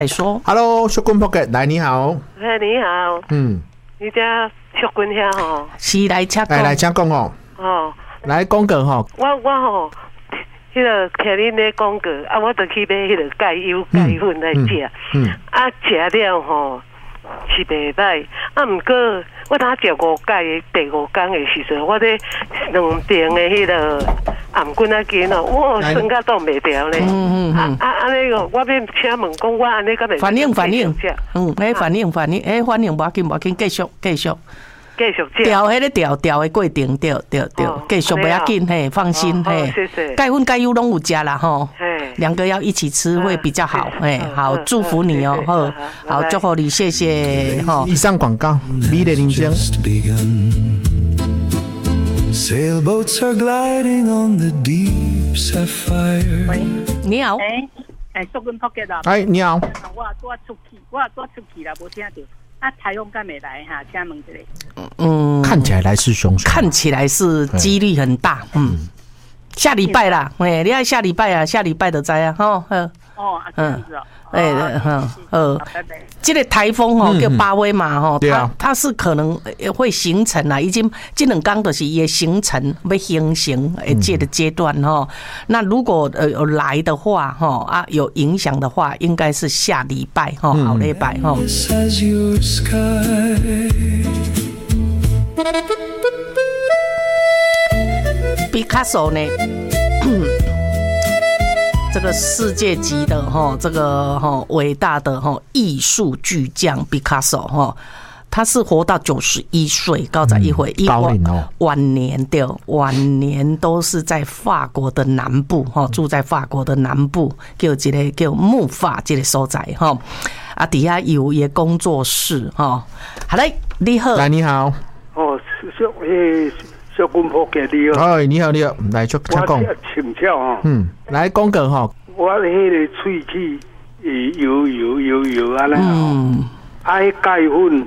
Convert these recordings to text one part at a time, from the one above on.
来说 ，Hello， 秀君 Pocket 来，你好。 哎，你好。你家秀君遐吼？ 是来请讲。 来请讲哦。 哦， 来讲个吼。 我吼，迄个听恁咧讲过，啊，我就去买迄个钙油钙粉来食。啊，食了吼是袂歹，啊，毋过我当食5钙第5天的时阵，我咧2瓶的迄个颔棍仔筋哦，我酸甲挡袂掉咧。安尼个，我要请问讲，我安尼敢会反应？反应无要紧，继续食。 调迄个调的过程，对，继续不要紧，嘿，放心，嘿。钙粉钙油拢有食啦，吼。2个要一起吃会比较好，嘿，好，祝福你哦，好，祝福你，谢谢，哈。 以上广告，美丽人生。 Sailboats are gliding on the deep sapphire。 你好， 秀君 Pocket 啊。 哎，你好。 我多出去啦，无听到。啊，台风敢袂来哈？请问一下。 看起来来势汹汹。 看起来是几率很大，下礼拜啦，你要下礼拜啊，下礼拜就知啊，吼， 这样子哦。 这个台风吼叫巴威嘛吼，它是可能会形成啦，已经这2天就是也形成要形成这个阶段吼。那如果有来的话吼啊有影响的话，应该是下礼拜吼，好礼拜吼。毕卡索呢？这个世界级的这个伟大的艺术巨匠毕卡索他是活到91岁，高在一回， 高龄哦， 晚年都是在法国的南部住在法国的南部，叫木法这个所在啊，底下有一个工作室好嘞，你好， 来你好， 小君婆给你哦。 哎，你好，来就请讲。 请教哈。 来讲个哈。 我迄个喙齿油安尼爱钙粉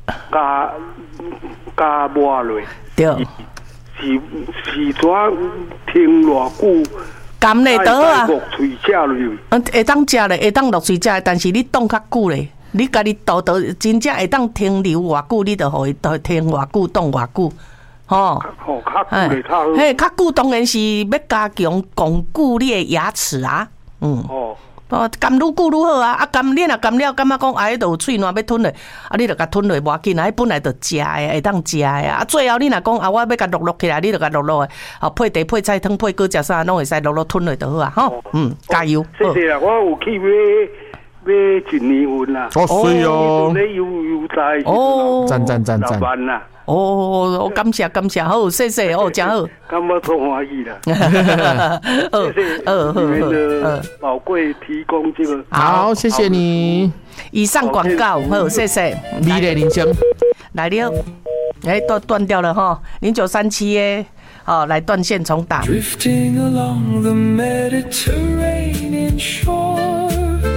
加抹落。 对。 是怎停偌久？ 甘嘞得啊。 落喙食落。 会当食咧，会当落喙食，但是你冻较久咧。你家己倒真正会当停留偌久，你就互伊停偌久，冻偌久。较久当然是要加强巩固你的牙齿啊。甘愈久愈好啊！啊，你若甘了，感觉讲哎，都有喙烂要吞咧，啊，你就甲吞落无要紧啊，本来就食诶，会当食诶啊。最后你若讲啊，我要甲落起来，你就甲落诶，配茶、配菜汤、配果食啥，拢会使落吞落就好啊。吼，加油！ 谢谢啦，我有去买1年份啦。 水哦。 油菜。 赞。 老板啦。 我感谢，好，谢谢哦，真好。 感觉超欢喜啦。谢谢你们的宝贵提供这个。 好，谢谢你。 以上广告，好，谢谢。 美丽人生来了，断掉了哈，0937耶，好，来断线重打。Drifting along the Mediterranean shore,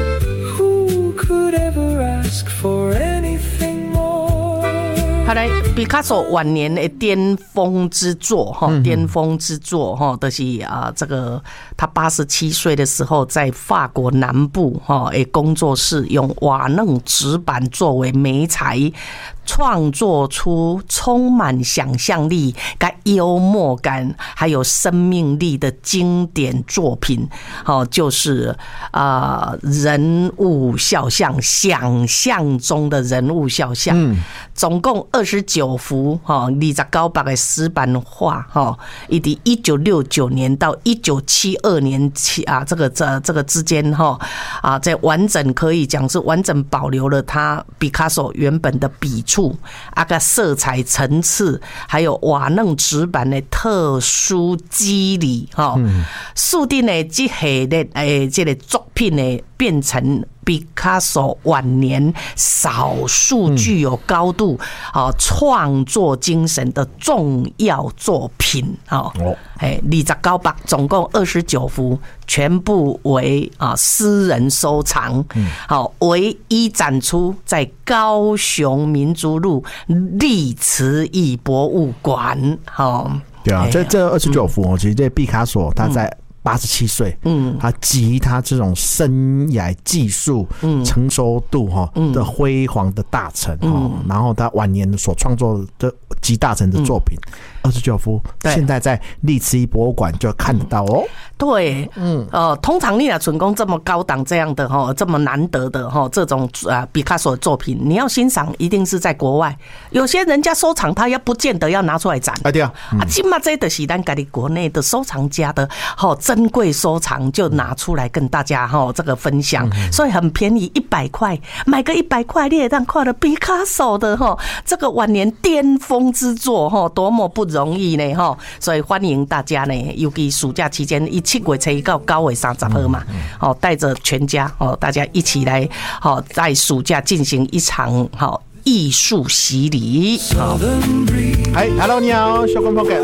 who could ever ask for anything?后来，毕卡索晚年的巅峰之作就是这个他87岁的时候，在法国南部的工作室用瓦楞纸板作为媒材，创作出充满想象力、幽默感还有生命力的经典作品，就是人物肖像，想象中的人物肖像，总共29幅29版的石版画，以及1969年到1972年这个之间在完整可以讲是完整保留了他毕卡索原本的笔触色彩层次，还有瓦楞纸板的特殊肌理注定的这系列这个作品呢，变成毕卡索晚年少数具有高度创作精神的重要作品29版总共29幅，全部为私人收藏，唯一展出在高雄民族路历慈艺博物馆。 对啊，这29幅其实这毕卡索他在 87岁，他集他这种生涯技术、成熟度的辉煌的大成，然后他晚年所创作的集大成的作品，29幅现在在历慈一博物馆就看得到哦。 对，通常你准公这么高档这样的这么难得的这种毕卡索的作品，你要欣赏一定是在国外。有些人家收藏，他也不见得要拿出来展。 对啊， 今嘛这就是咱家己国内的收藏家的珍贵收藏，就拿出来跟大家这个分享，所以很便宜，100块买个100块，你也让看了毕卡索的这个晚年巅峰之作多么不容易呢所以欢迎大家呢，尤其暑假期间，7月初1到9月30號嘛，帶着全家大家一起來在暑假進行一場藝術洗禮。 Hello， 你好，小公 Pocket，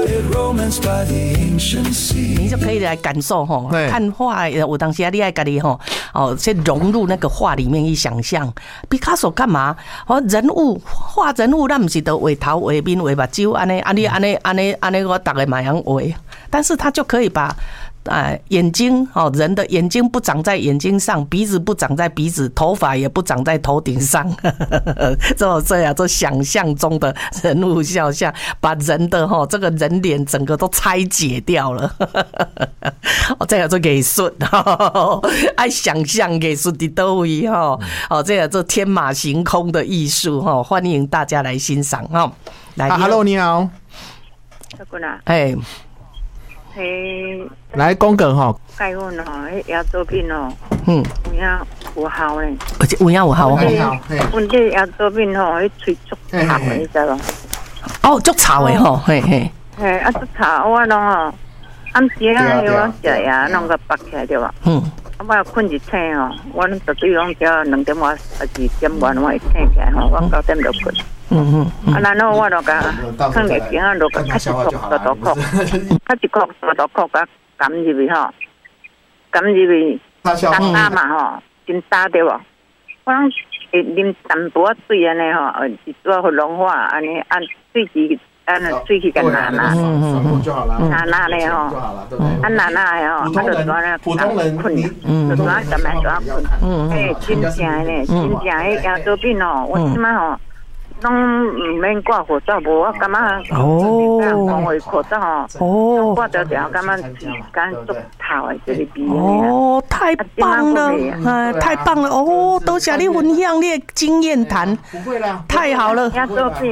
你就可以來感受看畫，有當時你愛家己先融入那個畫裡面一想象。畢卡索幹嘛？人物畫人物，咱不是都畫頭、畫面、畫目睭安尼，我大概嘛樣畫，但是他就可以把。眼睛人的眼睛不长在眼睛上，鼻子不长在鼻子，头发也不长在头顶上，这想象中的人物肖像，把人的这个人脸整个都拆解掉了。这个做艺术，爱想象艺术的都位这个做天马行空的艺术欢迎大家来欣赏来 ，Hello， 你好， 哎。 来公梗介阮遐作品有效咧， 有影有效阮这遐作品迄喙足臭的，你知无？ 足臭的嘿嘿。 足臭我拢暗时啊，我食呀，弄个拔起来对吧？我困一醒我绝对拢只2点外2点外我会醒起来我9点就困。然后我就甲放入镜啊，就甲开一箍大刀壳，开一箍大刀壳甲含入去含入去干打嘛真打对无？我拢会啉淡薄仔水安尼是主要去融化安尼按水气水气甲拿拿咧拿的就专困，就专干嘛就要困，真正咧，真正迄件作品我即摆拢唔免挂口罩，无我感觉讲话口罩挂掉掉，感觉感足透的这个鼻。 太棒了，太棒了多谢你分享你的经验谈， 不会啦， 太好了。 作品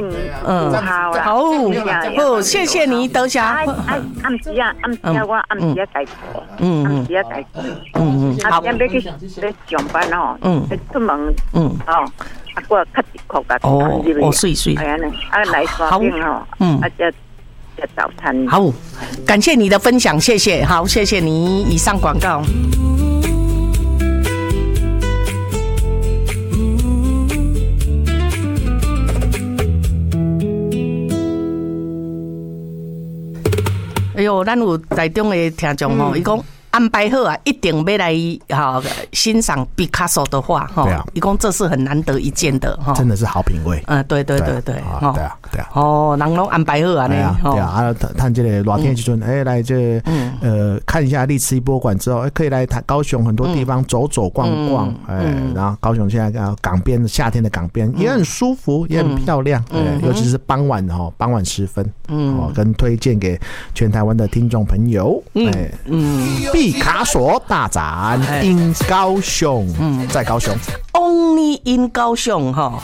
好，谢谢你，多谢。 暗时我暗时改错，暗时改错，要去上班出门我较一箍甲水来刷屏这早餐。 好，感谢你的分享，谢谢。好，谢谢你。以上广告。哎呦，咱有台中的听众伊讲。安排好一定要来欣赏毕卡索的画一共这是很难得一见的真的是好品味。 对对对对，人拢安排好啊， 对啊，探这个热天的时阵，来这看一下历慈一博物馆之后，可以来高雄很多地方走走逛逛，然后高雄现在港边夏天的港边也很舒服，也很漂亮，尤其是傍晚时分，跟推荐给全台湾的听众朋友，毕卡索大展 in 高雄，在高雄 ，Only in 高雄